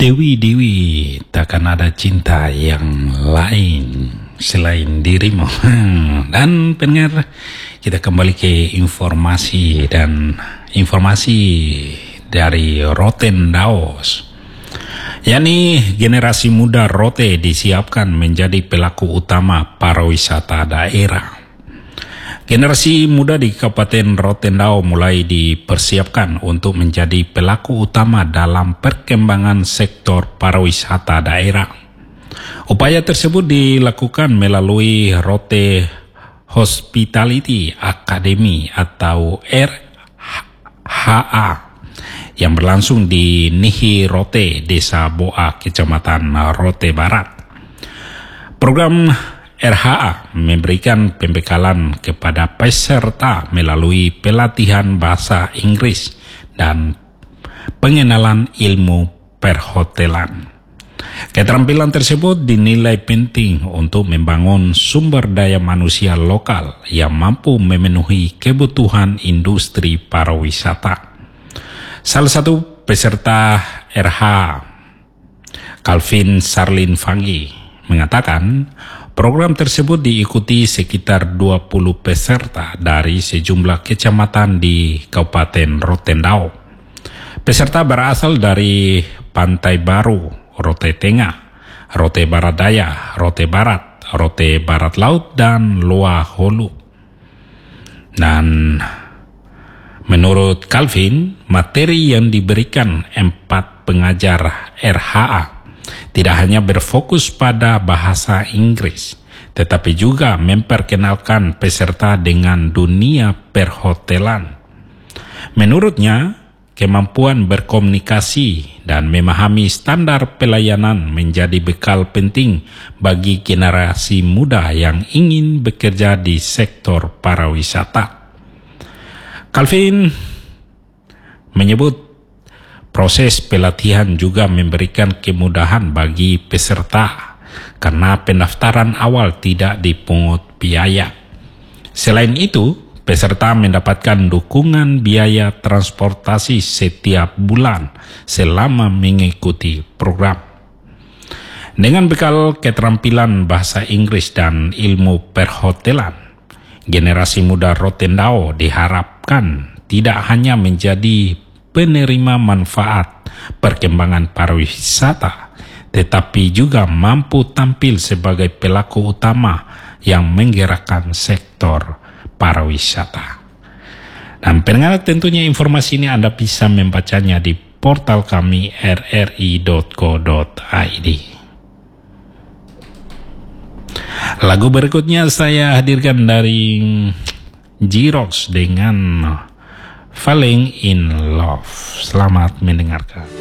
Dewi, takkan ada cinta yang lain selain dirimu. Dan pendengar, kita kembali ke informasi dari Rotendaos. yakni generasi muda Rote disiapkan menjadi pelaku utama pariwisata daerah. Generasi muda di Kabupaten Rotendao mulai dipersiapkan untuk menjadi pelaku utama dalam perkembangan sektor pariwisata daerah. Upaya tersebut dilakukan melalui Rote Hospitality Academy atau RHA yang berlangsung di Nihi Rote, Desa Boa, Kecamatan Rote Barat. Program RHA memberikan pembekalan kepada peserta melalui pelatihan bahasa Inggris dan pengenalan ilmu perhotelan. Keterampilan tersebut dinilai penting untuk membangun sumber daya manusia lokal yang mampu memenuhi kebutuhan industri pariwisata. Salah satu peserta RHA, Calvin Sarlin Fangi, mengatakan program tersebut diikuti sekitar 20 peserta dari sejumlah kecamatan di Kabupaten Rotendao. Peserta berasal dari Pantai Baru, Rote Tengah, Rote Barat Daya, Rote Barat, Rote Barat Laut, dan Loa Holu. Dan menurut Calvin, materi yang diberikan 4 pengajar RHA tidak hanya berfokus pada bahasa Inggris, tetapi juga memperkenalkan peserta dengan dunia perhotelan. Menurutnya, kemampuan berkomunikasi dan memahami standar pelayanan menjadi bekal penting bagi generasi muda yang ingin bekerja di sektor pariwisata. Calvin menyebut proses pelatihan juga memberikan kemudahan bagi peserta karena pendaftaran awal tidak dipungut biaya. Selain itu, peserta mendapatkan dukungan biaya transportasi setiap bulan selama mengikuti program. Dengan bekal keterampilan bahasa Inggris dan ilmu perhotelan, generasi muda Rotendao diharapkan tidak hanya menjadi penerima manfaat perkembangan pariwisata, tetapi juga mampu tampil sebagai pelaku utama yang menggerakkan sektor pariwisata. Dan pendengar, tentunya informasi ini Anda bisa membacanya di portal kami rri.co.id. Lagu berikutnya saya hadirkan dari G-Rocks dengan Falling in Love. Selamat mendengarkan.